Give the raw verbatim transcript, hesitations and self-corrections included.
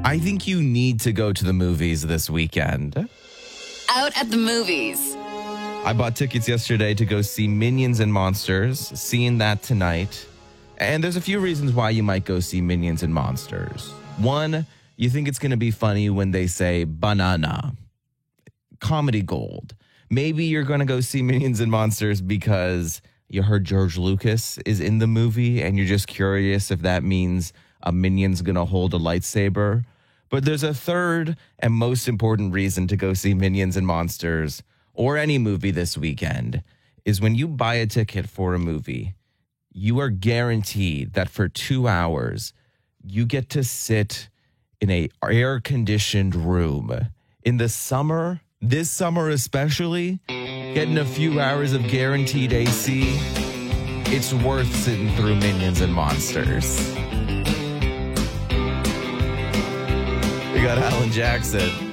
I think you need to go to the movies this weekend. Out at the movies. I bought tickets yesterday to go see Minions and Monsters. Seeing that tonight. And there's a few reasons why you might go see Minions and Monsters. One, you think it's going to be funny when they say banana. Comedy gold. Maybe you're going to go see Minions and Monsters because you heard George Lucas is in the movie and you're just curious if that means a minion's going to hold a lightsaber. But there's a third and most important reason to go see Minions and Monsters or any movie this weekend is when you buy a ticket for a movie, you are guaranteed that for two hours, you get to sit in a air-conditioned room. In the summer, this summer especially, getting a few hours of guaranteed A C, it's worth sitting through Minions and Monsters. We got Alan Jackson.